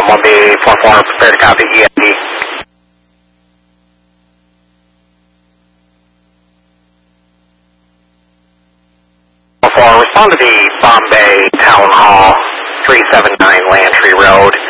1B 44, prepare to copy EID. 44, respond to the Bombay Town Hall, 379 Lantry Road.